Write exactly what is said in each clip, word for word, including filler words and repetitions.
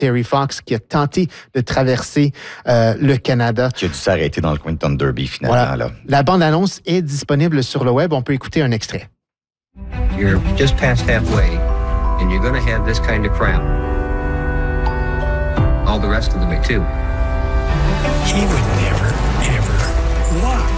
Terry Fox, qui a tenté de traverser euh, le Canada. Qui a dû s'arrêter dans le coin de Thunder Bay, finalement. Voilà. Là. La bande-annonce est disponible sur le web. On peut écouter un extrait. You're just past halfway, and you're going to have this kind of crowd. All the rest of the way, too. He would never, ever walk.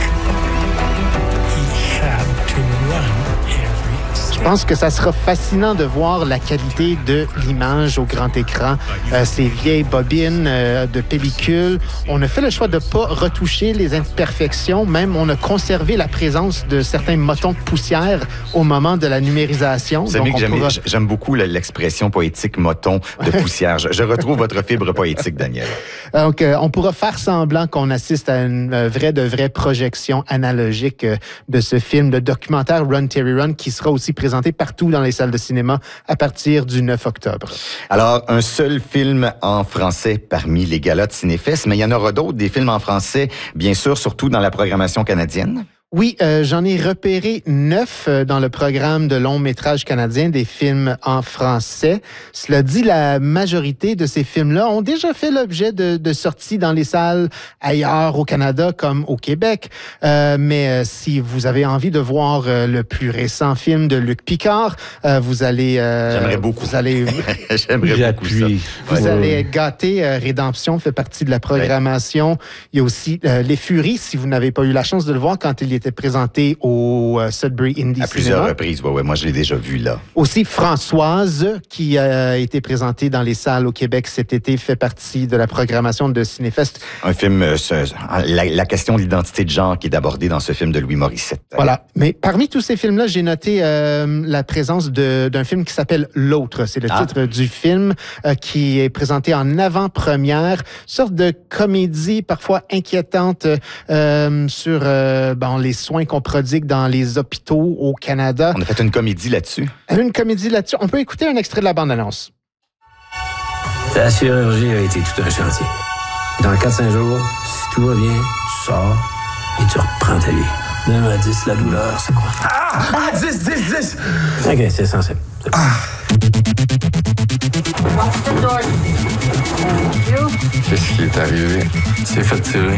He had to run every step. Je pense que ça sera fascinant de voir la qualité de l'image au grand écran. Euh, ces vieilles bobines euh, de pellicule. On a fait le choix de ne pas retoucher les imperfections. Même, on a conservé la présence de certains motons de poussière au moment de la numérisation. Vous savez Donc, que j'aime, pourra... j'aime beaucoup l'expression poétique moton de poussière. Je, je retrouve votre fibre poétique, Daniel. Donc, euh, on pourra faire semblant qu'on assiste à une euh, vraie de vraie projection analogique euh, de ce film, le documentaire Run Terry Run, qui sera aussi présenté partout dans les salles de cinéma à partir du neuf octobre. Alors, un seul film en français parmi les galas de Cinéfest, mais il y en aura d'autres, des films en français, bien sûr, surtout dans la programmation canadienne. Oui, euh, j'en ai repéré neuf euh, dans le programme de long métrage canadien des films en français. Cela dit, la majorité de ces films-là ont déjà fait l'objet de, de sorties dans les salles ailleurs au Canada comme au Québec. Euh, mais euh, si vous avez envie de voir euh, le plus récent film de Luc Picard, euh, vous allez... Euh, J'aimerais beaucoup. Vous allez... J'aimerais J'appuie. beaucoup ça. Vous Ouais. allez être gâtés. Euh, Rédemption fait partie de la programmation. Ouais. Il y a aussi euh, Les Furies, si vous n'avez pas eu la chance de le voir quand il était présenté au euh, Sudbury Indie À plusieurs Cinema. reprises, ouais, ouais, moi je l'ai déjà vu là. Aussi Françoise, qui a été présentée dans les salles au Québec cet été, fait partie de la programmation de Cinéfest. Un film, euh, ce, la, la question de l'identité de genre qui est abordée dans ce film de Louis Morissette. Voilà. Mais parmi tous ces films-là, j'ai noté euh, la présence de, d'un film qui s'appelle L'Autre. C'est le Ah. titre du film euh, qui est présenté en avant-première. Sorte de comédie parfois inquiétante euh, sur euh, bon, les soins qu'on prodigue dans les hôpitaux au Canada. On a fait une comédie là-dessus. Une comédie là-dessus. On peut écouter un extrait de la bande-annonce. La chirurgie a été tout un chantier. Dans quatre à cinq jours, si tout va bien, tu sors et tu reprends ta vie. De un à dix, la douleur, c'est quoi? Ah! dix, dix, dix! OK, c'est sensible. C'est bon. Qu'est-ce qui est arrivé? C'est fait tirer.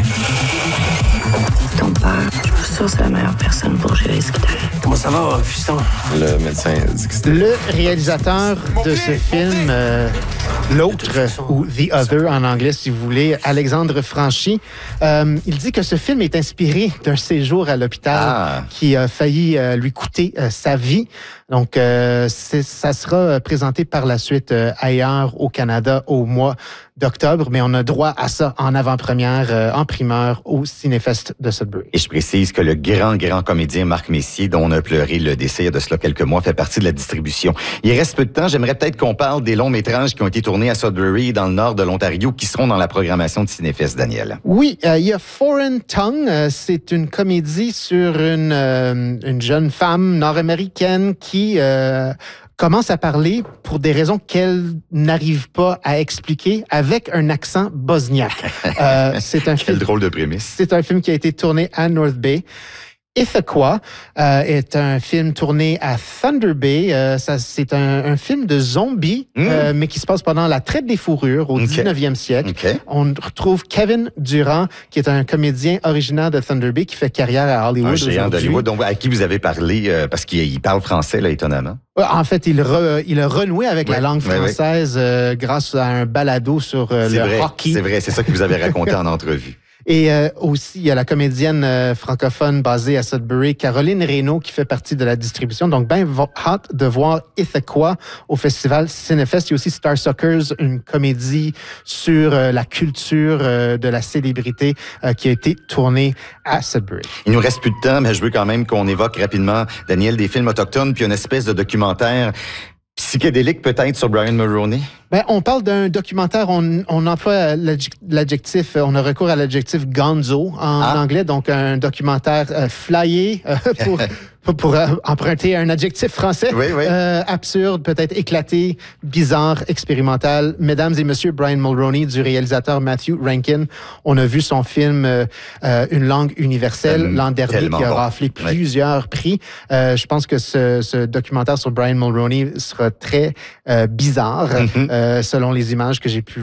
Ton père, je suis sûre que c'est la meilleure personne pour gérer ce qui t'arrive. Comment ça va, fiston? Le médecin a dit que c'était... Le réalisateur de ce film, euh, L'Autre, ou The Other en anglais, si vous voulez, Alexandre Franchi, euh, il dit que ce film est inspiré d'un séjour à l'hôpital Ah. qui a failli euh, lui coûter euh, sa vie. Donc, euh, c'est, ça sera présenté par la suite euh, ailleurs au Canada au mois d'octobre, mais on a droit à ça en avant-première, euh, en primeur, au Cinéfest de Sudbury. Et je précise que le grand, grand comédien Marc Messier, dont on a pleuré le décès il y a de cela quelques mois, fait partie de la distribution. Il reste peu de temps. J'aimerais peut-être qu'on parle des longs métrages qui ont été tournés à Sudbury, dans le nord de l'Ontario, qui seront dans la programmation de Cinéfest, Daniel. Oui, euh, il y a Foreign Tongue. Euh, c'est une comédie sur une, euh, une jeune femme nord-américaine qui euh, commence à parler pour des raisons qu'elle n'arrive pas à expliquer avec un accent bosniaque. Euh, c'est un Quel film. drôle de prémisse. C'est un film qui a été tourné à North Bay. Ithaquah euh, est un film tourné à Thunder Bay. Euh, ça, c'est un, un film de zombies, Mm. euh, mais qui se passe pendant la traite des fourrures au Ok. dix-neuvième siècle. OK. On retrouve Kevin Durant, qui est un comédien originaire de Thunder Bay, qui fait carrière à Hollywood Un géant aujourd'hui. d'Hollywood, donc à qui vous avez parlé, euh, parce qu'il il parle français, là, étonnamment. Ouais, En fait, il, re- il a renoué avec Ouais, la langue ouais, ouais. française euh, grâce à un balado sur euh, C'est le vrai, hockey. c'est vrai, c'est ça que vous avez raconté en entrevue. Et euh, aussi, il y a la comédienne euh, francophone basée à Sudbury, Caroline Reynaud, qui fait partie de la distribution. Donc, ben hâte de voir Ithaquah au festival Cinéfest. Il y a aussi Star Suckers, une comédie sur euh, la culture euh, de la célébrité euh, qui a été tournée à Sudbury. Il nous reste plus de temps, mais je veux quand même qu'on évoque rapidement, Daniel, des films autochtones, puis une espèce de documentaire psychédélique peut-être sur Brian Mulroney. Ben, on parle d'un documentaire, on, on emploie l'adjec- l'adjectif, on a recours à l'adjectif gonzo en Ah. anglais, donc un documentaire euh, flyé euh, pour, pour, pour, euh, emprunter un adjectif français. Oui, oui. Euh, absurde, peut-être éclaté, bizarre, expérimental. Mesdames et messieurs, Brian Mulroney, du réalisateur Matthew Rankin. On a vu son film euh, euh, Une langue universelle Hum, l'an dernier, tellement qui a bon. raflé Ouais. plusieurs prix. Euh, je pense que ce, ce documentaire sur Brian Mulroney sera très euh, bizarre, Mhm. euh, selon les images que j'ai pu